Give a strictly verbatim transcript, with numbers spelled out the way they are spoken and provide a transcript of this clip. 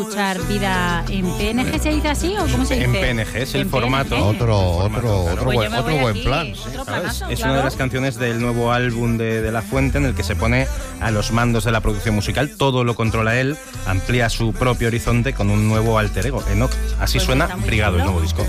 escuchar Vida en P N G, ¿se dice así o cómo se dice? En P N G es el En formato. P N G. Otro, otro, otro, Pues yo buen, me otro voy buen aquí, plan. Sí. otro ¿Sabes? planazo, Es claro. una de las canciones del nuevo álbum de, de La Fuente, en el que se pone a los mandos de la producción musical. Todo lo controla él, amplía su propio horizonte con un nuevo alter ego, Enoch. Así Pues suena está muy Brigado, el chulo. nuevo disco.